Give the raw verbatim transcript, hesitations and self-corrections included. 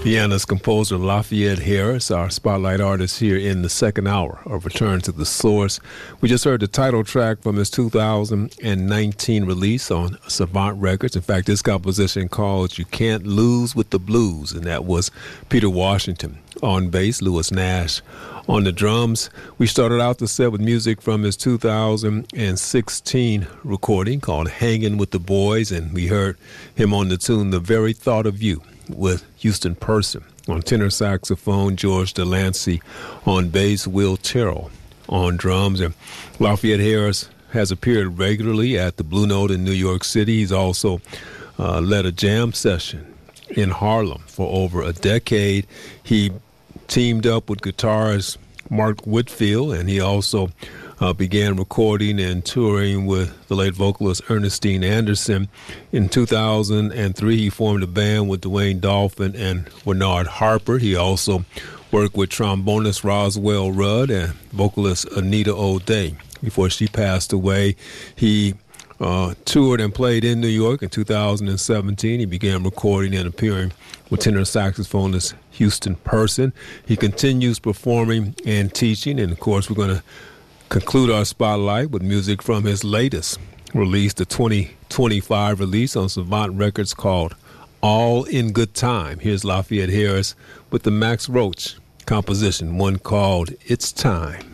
Pianist composer Lafayette Harris, our spotlight artist here in the second hour of Return to the Source. We just heard the title track from his two thousand nineteen release on Savant Records. In fact, this composition called You Can't Lose with the Blues, and that was Peter Washington on bass, Lewis Nash on the drums. We started out the set with music from his two thousand sixteen recording called Hanging with the Boys, and we heard him on the tune The Very Thought of You with Houston Person. On tenor saxophone, George Delancey. On bass, Will Terrell on drums. And Lafayette Harris has appeared regularly at the Blue Note in New York City. He's also uh, led a jam session in Harlem for over a decade. He teamed up with guitarist Mark Whitfield, and he also uh, began recording and touring with the late vocalist Ernestine Anderson. In two thousand three, he formed a band with Dwayne Dolphin and Bernard Harper. He also worked with trombonist Roswell Rudd and vocalist Anita O'Day. Before she passed away, he uh, toured and played in New York. In two thousand seventeen, he began recording and appearing with tenor saxophonist Houston Person. He continues performing and teaching, and of course we're going to conclude our spotlight with music from his latest release, the twenty twenty-five release on Savant Records called All in Good Time. Here's Lafayette Harris with the Max Roach composition, one called It's Time.